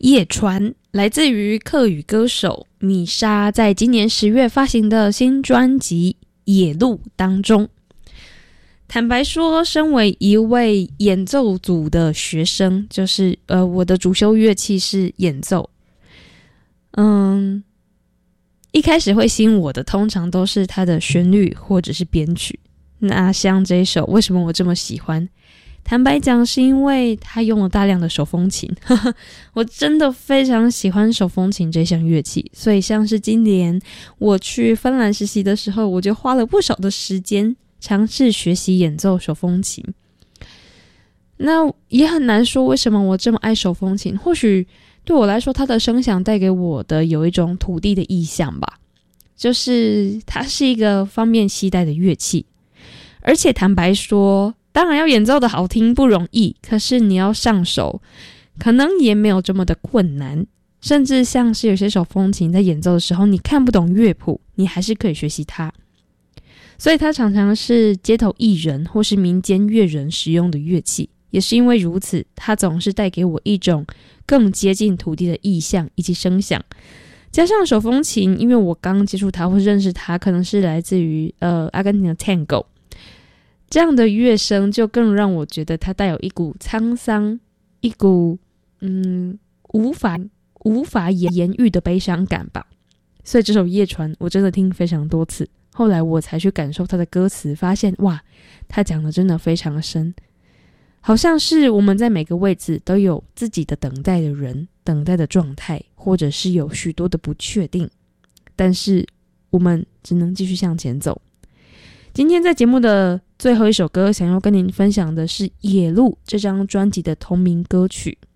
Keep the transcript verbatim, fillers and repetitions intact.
夜船来自于客语歌手米莎在今年十月发行的新专辑《野路》当中。坦白说，身为一位演奏组的学生，就是呃，我的主修乐器是演奏。嗯，一开始会吸引我的，通常都是它的旋律或者是编曲。那像这一首，为什么我这么喜欢？坦白讲，是因为它用了大量的手风琴。我真的非常喜欢手风琴这项乐器，所以像是今年我去芬兰实习的时候，我就花了不少的时间尝试学习演奏手风琴。那也很难说为什么我这么爱手风琴，或许对我来说，它的声响带给我的有一种土地的意象吧，就是它是一个方便携带的乐器。而且坦白说，当然要演奏的好听不容易，可是你要上手可能也没有这么的困难，甚至像是有些手风琴在演奏的时候你看不懂乐谱，你还是可以学习它。所以它常常是街头艺人或是民间乐人使用的乐器，也是因为如此，它总是带给我一种更接近土地的意象以及声响。加上手风琴，因为我刚接触它或认识它，可能是来自于呃阿根廷的 Tango，这样的乐声就更让我觉得它带有一股沧桑，一股嗯无法无法言喻的悲伤感吧。所以这首夜船我真的听非常多次，后来我才去感受它的歌词，发现哇，它讲的真的非常深，好像是我们在每个位置都有自己的等待的人，等待的状态，或者是有许多的不确定，但是我们只能继续向前走。今天在节目的最后一首歌，想要跟您分享的是《野路》这张专辑的同名歌曲。